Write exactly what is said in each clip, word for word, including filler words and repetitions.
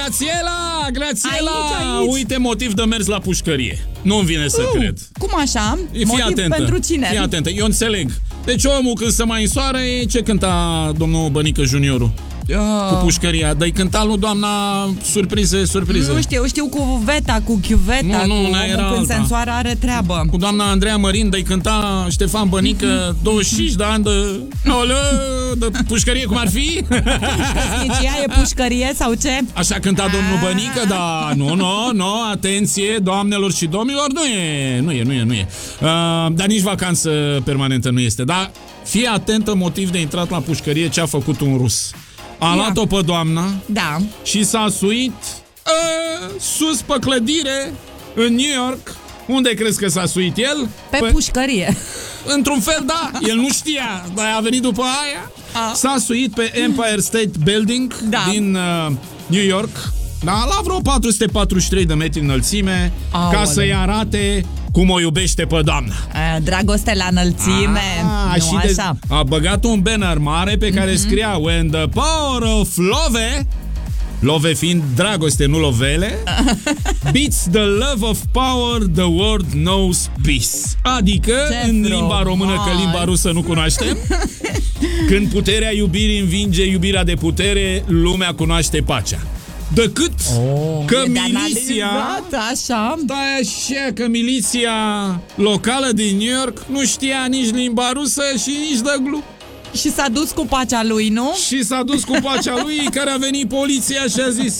Grațiela, Grațiela! Aici, aici. Uite motiv de mers la pușcărie. Nu-mi vine să uh, cred. Cum așa? Fii Motiv atentă. pentru cine? Fii atentă, eu înțeleg. Deci omul când se mai însoară, ce cânta domnul Bănică Juniorul? Uh. Cu pușcăria, dar-i cânta lui doamna surprize, surprize. Nu știu, știu cu veta, cu chiuveta, Nu, nu, cu n-a, era omul când alta. se însoară are treabă. Cu doamna Andreea Mărin, dar-i cânta Ștefan Bănică, douăzeci și cinci de ani de... Olă, de pușcărie, cum ar fi? Căsnicia e pușcărie sau ce? Așa cânta domnul Bănică, dar nu, nu, nu, atenție, doamnelor și domnilor, nu e, nu e, nu e, nu e. Uh, dar nici vacanță permanentă nu este, dar fii atentă motiv de intrat la pușcărie ce a făcut un rus. A Ia. luat-o pe doamna Da. și s-a suit uh, sus pe clădire în New York. Unde crezi că s-a suit el? Pe Păi, pușcărie. într-un fel, da, el nu știa, dar a venit după aia. A. S-a suit pe Empire State Building Da. din uh, New York, da, la vreo patru sute patruzeci și trei de metri înălțime, Aoleu. ca să-i arate cum o iubește pe doamna. A, dragoste la înălțime. Ah, Nu și de- așa. a băgat un banner mare pe care Mhm. scria When the power of love, love fiind dragoste, nu lovele, beats the love of power, the world knows peace. Adică, Ce în frumos! limba română, că limba rusă nu cunoaștem, când puterea iubirii învinge iubirea de putere, lumea cunoaște pacea. Decât Oh, că e de miliția... analizat, așa. Stai așa, că miliția locală din New York nu știa nici limba rusă și nici de glu. Și s-a dus cu pacea lui, nu? Și s-a dus cu pacea lui, care a venit poliția și a zis: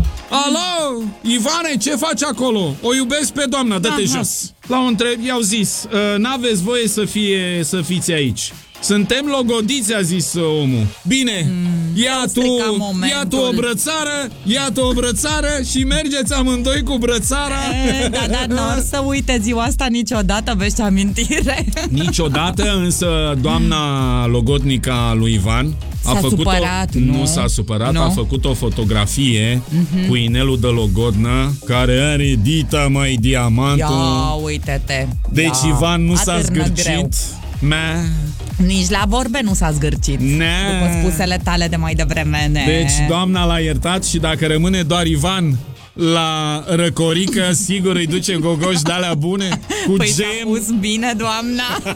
Alo, Ivane, ce faci acolo? O iubesc pe doamna, dă-te Aha. jos. La o întreb, i-au zis, n-aveți voie să, fie, să fiți aici. Suntem logodiți, a zis omul. Bine, mm, ia, tu, ia tu o brățară, ia tu o brățară și mergeți amândoi cu brățara. E, da, da, nu or să uite ziua asta niciodată, vezi ce amintire. Niciodată, însă doamna logodnica lui Ivan a S-a făcut supărat, o, nu? nu s-a supărat, Nu? a făcut o fotografie mm-hmm. cu inelul de logodnă care are dita mai diamantul. Ia, uite-te. Deci Ia, Ivan nu s-a atârnă greu. zgârcit. Mea. Nici la vorbe nu s-a zgârcit. Ne. După spusele tale de mai devreme. Ne. Deci doamna l-a iertat și dacă rămâne doar Ivan la răcorică, sigur îi duce gogoși de-alea bune cu păi s-a gem. pus bine, doamna.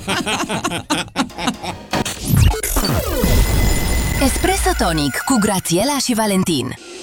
Espresso Tonic cu Grațiela și Valentin.